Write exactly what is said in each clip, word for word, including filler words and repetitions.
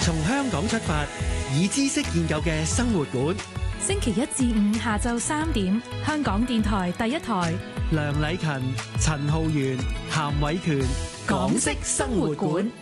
從香港出發，以知識研究嘅生活館。 星期一至五下晝三點，香港電台第一台。 梁禮勤、陳浩源、譚偉權，港式生活館。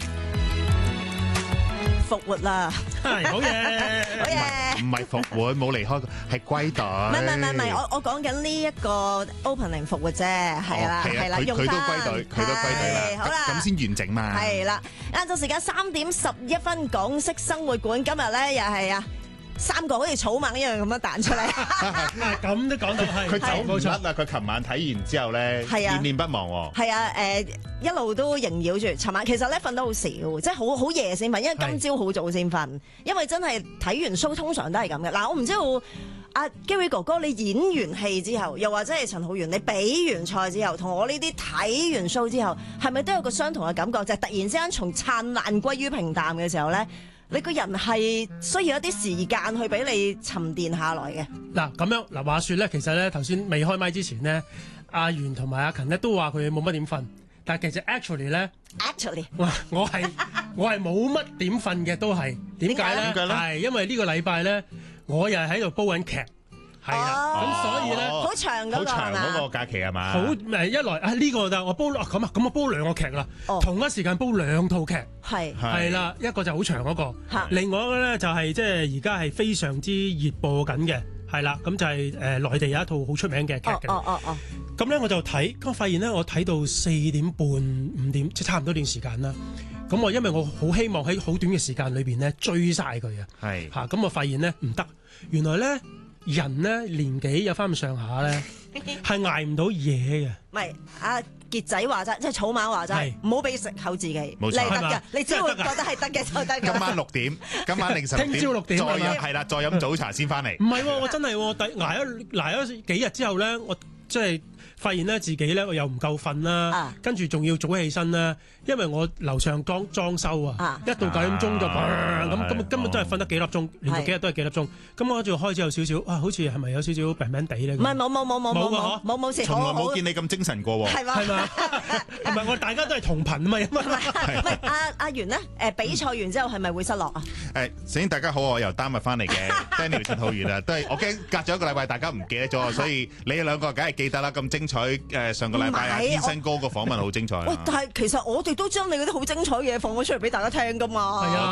復活啦！ 係好嘢， 好嘢！ 唔係復活，冇離開，係歸隊。 唔係唔係唔係，我我講緊呢一個 opening 復活啫，係啦係啦， 佢用佢都歸隊，佢都歸隊啦。 好啦， 咁先完整嘛。 係啦，晏晝時間三點十一分，港式生活館今日咧又係啊三個好似草蜢一樣咁樣彈出嚟。 咁都講到係，佢走唔甩啦！佢琴晚睇完之後咧，念念不忘喎。 係啊，誒一路都縈繞住。尋晚其實咧瞓得好少，即係好好夜先瞓，因為今朝好早先瞓。因為真係睇完 show 通常都係咁嘅。嗱，我唔知道阿 Gary 哥哥你演完戲之後，又或者係陳浩源你比完賽之後，同我呢啲睇完 show 之後，係咪都有個相同嘅感覺？就係突然之間從燦爛歸於平淡嘅時候咧？你個人係需要一啲時間去俾你沉澱下來嘅。 嗱咁樣嗱話說咧，其實咧頭先未開麥之前咧，阿源同埋阿勤咧都話佢冇乜點瞓，但係其實 actually 咧 ，actually， 我我係我係冇乜點瞓嘅，都係點解咧？係因為呢個禮拜咧，我又係喺度煲緊劇。係啦，咁所以咧， 好長嗰個， 好長嗰個假期係嘛？ 好誒，一來啊呢個就我煲咁啊，咁我煲兩個劇啦，同一時間煲兩套劇， 係係啦，一個就好長嗰個，另外一個咧就係即係而家係非常之熱播緊嘅，係啦，咁就係誒內地有一套好出名嘅劇嘅， 哦哦哦， 咁咧我就睇，咁我發現咧我睇到四點半五點，即係差唔多段時間啦。咁我因為我好希望喺好短嘅時間裏邊咧追晒佢啊，係嚇，咁我發現咧唔得，原來咧。人咧年紀有翻咁上下咧，係捱唔到嘢嘅。 唔係阿傑仔話齋，即係草蜢話齋，唔好俾食口自己， 冇錯， 你得嘅，你只會覺得係得嘅就得。 今晚六點，今晚凌晨六點， 聽朝六點， 再飲係啦，再飲早茶先翻嚟。 唔係喎，我真係喎，捱咗捱咗幾日之後咧，我即係發現咧自己咧我又唔夠瞓啦，跟住仲要早起身啦，因為我樓上裝裝修啊，一到九點鐘就咁咁根本都係瞓得幾粒鐘，連續幾日都係幾粒鐘。咁我就開始有少少啊，好似係咪有少少病病地咧？ 唔係冇冇冇冇冇冇冇冇事， 從來冇見你咁精神過喎。 係嘛？ 係嘛？係咪我大家都係同頻啊嘛？唔係阿阿源咧誒比賽完之後係咪會失落啊？ 誒，首先大家好，我由丹麥翻嚟嘅 Daniel 陳浩源啊，都係我驚隔咗一個禮拜大家唔記得咗，所以你哋兩個梗係記得啦，咁精彩誒上個禮拜啊天生哥個訪問好精彩。 喂，但係其實我哋都將你嗰啲好精彩嘅嘢放咗出嚟俾大家聽㗎嘛。係啊。